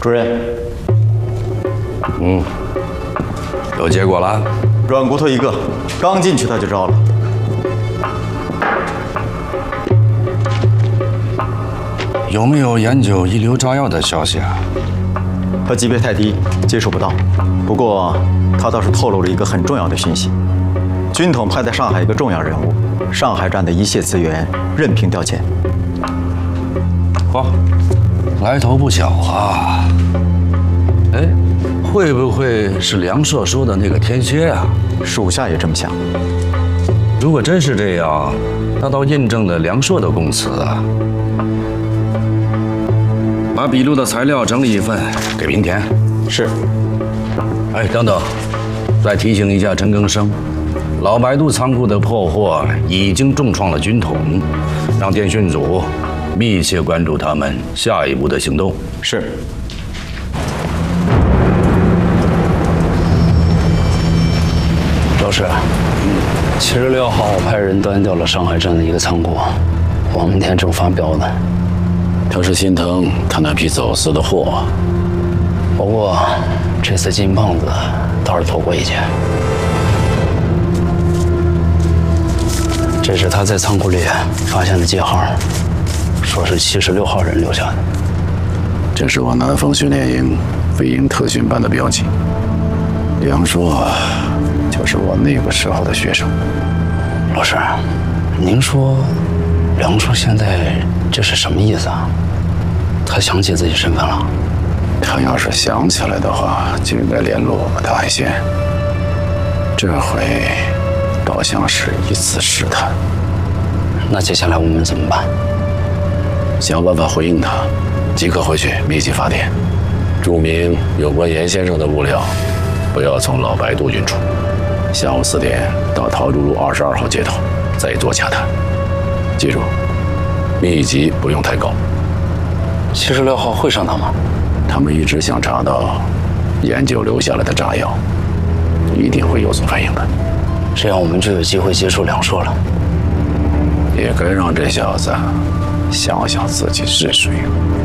主任， 有结果了？ 软骨头一个，刚进去他就招了。 有没有研究一流炸药的消息啊？ 他级别太低，接触不到。不过他倒是透露了一个很重要的讯息：军统派在上海一个重要人物，上海站的一切资源任凭调遣。 嚯，来头不小啊！哎，会不会是梁硕说的那个天蝎啊？ 属下也这么想。 如果真是这样，那倒印证了梁硕的供词啊。把笔录的材料整理一份给明田。 是。 哎，等等，再提醒一下陈更生，老白渡仓库的破获已经重创了军统，让电讯组密切关注他们下一步的行动。 是。 老师，76号派人端掉了上海站的一个仓库，王明天正发飙呢。 他是心疼他那批走私的货， 不过这次金胖子倒是躲过一劫。这是他在仓库里发现的记号，说是76号人留下的。 这是我南丰训练营飞鹰特训班的标记。梁硕就是我那个时候的学生。 老师，您说梁硕现在这是什么意思啊？他想起自己身份了？ 他要是想起来的话，就应该联络我们的爱线。这回倒像是一次试探。 那接下来我们怎么办？ 想办法回应他，即刻回去密集发电，注明有关严先生的物料不要从老白渡运出。下午4点到桃竹路22号接头，再做洽谈。记住，密集不用太高。 76号会上当吗？ 他们一直想查到研究留下来的炸药，一定会有所反应的。 这样我们就有机会接触梁硕了。 也该让这小子想想自己是谁。